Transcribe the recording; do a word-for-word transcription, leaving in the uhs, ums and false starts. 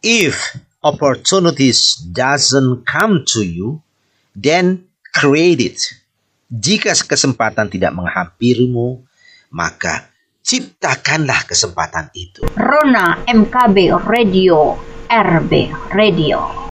If opportunities doesn't come to you, then create it. Jika kesempatan tidak menghampirimu, maka ciptakanlah kesempatan itu. Rona M K B Radio, R B Radio.